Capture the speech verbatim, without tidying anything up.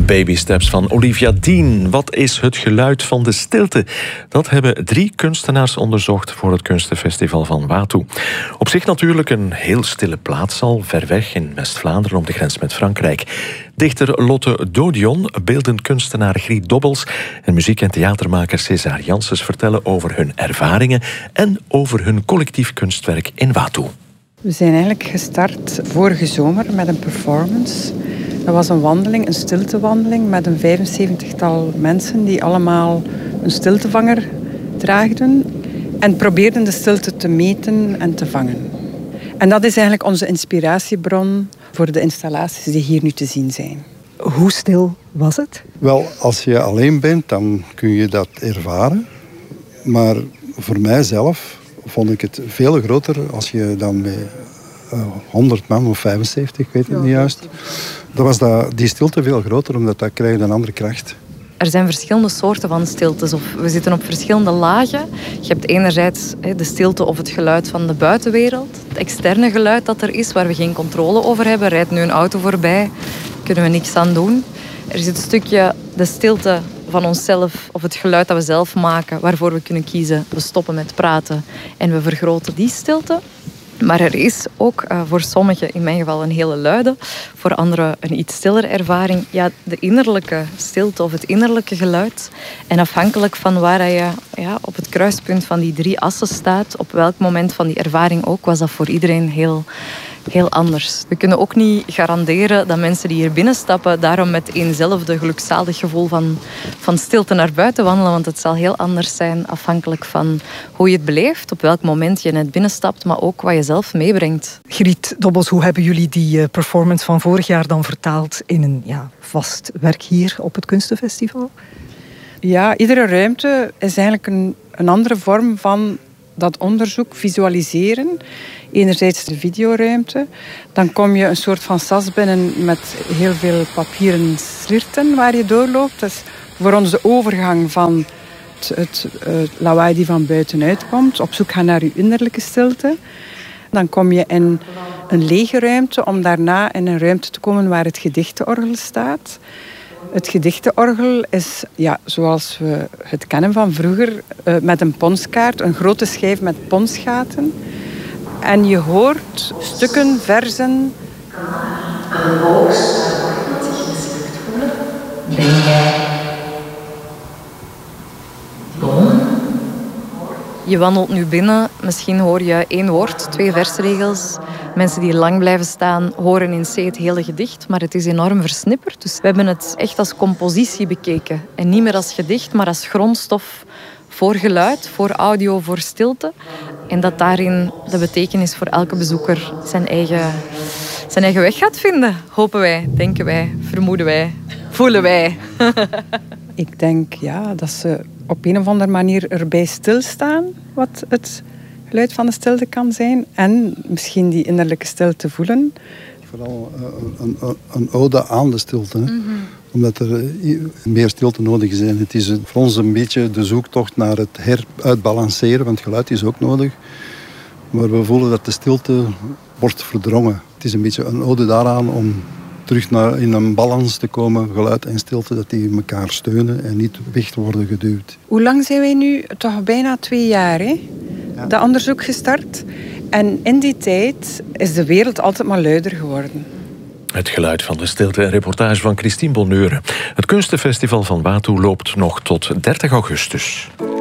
Baby Steps van Olivia Dean. Wat is het geluid van de stilte? Dat hebben drie kunstenaars onderzocht voor het Kunstenfestival van Watou. Op zich natuurlijk een heel stille plaats al, ver weg in West-Vlaanderen op de grens met Frankrijk. Dichter Lotte Dodion, beeldend kunstenaar Griet Dobbels en muziek- en theatermaker César Janssens vertellen over hun ervaringen en over hun collectief kunstwerk in Watou. We zijn eigenlijk gestart vorige zomer met een performance. Dat was een wandeling, een stiltewandeling met een vijfenzeventigtal mensen die allemaal een stiltevanger draagden en probeerden de stilte te meten en te vangen. En dat is eigenlijk onze inspiratiebron voor de installaties die hier nu te zien zijn. Hoe stil was het? Wel, als je alleen bent, dan kun je dat ervaren. Maar voor mijzelf vond ik het veel groter als je dan met uh, honderd man of vijfenzeventig, ik weet het niet juist. Dan was dat, die stilte veel groter, omdat dat krijgt een andere kracht. Er zijn verschillende soorten van stiltes. Of we zitten op verschillende lagen. Je hebt enerzijds de stilte of het geluid van de buitenwereld. Het externe geluid dat er is, waar we geen controle over hebben. Rijdt nu een auto voorbij, kunnen we niks aan doen. Er zit een stukje de stilte van onszelf, of het geluid dat we zelf maken, waarvoor we kunnen kiezen. We stoppen met praten en we vergroten die stilte. Maar er is ook uh, voor sommigen, in mijn geval een hele luide, voor anderen een iets stiller ervaring. Ja, de innerlijke stilte of het innerlijke geluid. En afhankelijk van waar je ja, op het kruispunt van die drie assen staat, op welk moment van die ervaring ook, was dat voor iedereen heel, heel anders. We kunnen ook niet garanderen dat mensen die hier binnenstappen daarom met eenzelfde gelukzalig gevoel van, van stilte naar buiten wandelen, want het zal heel anders zijn afhankelijk van hoe je het beleeft, op welk moment je net binnenstapt, maar ook wat je zelf meebrengt. Griet Dobbels, hoe hebben jullie die performance van vorig jaar dan vertaald in een ja, vast werk hier op het Kunstenfestival? Ja, iedere ruimte is eigenlijk een, een andere vorm van dat onderzoek, visualiseren. Enerzijds de videoruimte. Dan kom je een soort van sas binnen met heel veel papieren slierten waar je doorloopt. Dat is voor ons de overgang van het, het, het lawaai die van buitenuit komt. Op zoek gaan naar je innerlijke stilte. Dan kom je in een lege ruimte om daarna in een ruimte te komen waar het gedichtenorgel staat. Het gedichtenorgel is, ja, zoals we het kennen van vroeger, uh, met een ponskaart, een grote schijf met ponsgaten. En je hoort stukken, verzen. Een hoog staat zich mislukt voelen. Ben jij boom? Je wandelt nu binnen, misschien hoor je één woord, twee versregels. Mensen die lang blijven staan horen in C het hele gedicht, maar het is enorm versnipperd. Dus we hebben het echt als compositie bekeken. En niet meer als gedicht, maar als grondstof voor geluid, voor audio, voor stilte. En dat daarin de betekenis voor elke bezoeker zijn eigen, zijn eigen weg gaat vinden. Hopen wij, denken wij, vermoeden wij, voelen wij. Ik denk ja, dat ze op een of andere manier erbij stilstaan wat het geluid van de stilte kan zijn. En misschien die innerlijke stilte voelen. Vooral een, een, een ode aan de stilte. Hè? Mm-hmm. Omdat er meer stilte nodig is. En het is voor ons een beetje de zoektocht naar het heruitbalanceren. Want geluid is ook nodig. Maar we voelen dat de stilte wordt verdrongen. Het is een beetje een ode daaraan om terug naar, in een balans te komen, geluid en stilte, dat die elkaar steunen en niet weg worden geduwd. Hoe lang zijn wij nu? Toch bijna twee jaar, hè? Ja. Dat onderzoek gestart. En in die tijd is de wereld altijd maar luider geworden. Het geluid van de stilte, een reportage van Christine Bonneuren. Het Kunstenfestival van Watou loopt nog tot dertig augustus.